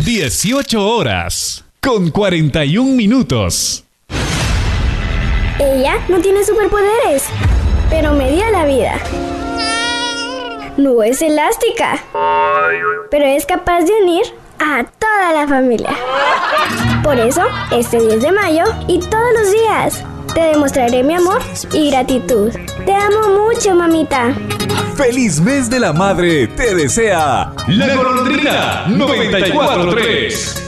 18 horas con 41 minutos. Ella no tiene superpoderes, pero me dio la vida. No es elástica, pero es capaz de unir a toda la familia. Por eso, este 10 de mayo y todos los días, te demostraré mi amor y gratitud. Te amo mucho, mamita. ¡Feliz mes de la madre! Te desea La Golondrina 94.3.